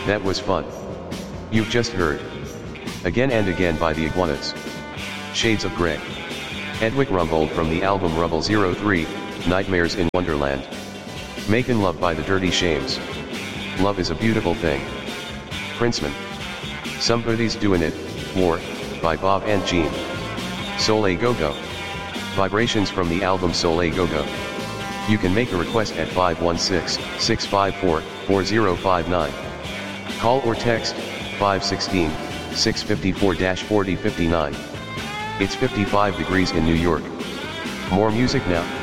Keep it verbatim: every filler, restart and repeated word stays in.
That was fun. You've just heard Again and Again by the Iguanas. Shades of Grey. Edwick Rumbold from the album Rumble zero three, Nightmares in Wonderland. Makin' Love by the Dirty Shames. Love is a Beautiful Thing. Princeman. Somebody's Doing It, War, by Bob and Jean. Soleil Go-Go. Vibrations from the album Soleil Go-Go. You can make a request at five one six, six five four, four zero five nine. Call or text, five one six, six five four, four zero five nine. It's fifty-five degrees in New York. More music now.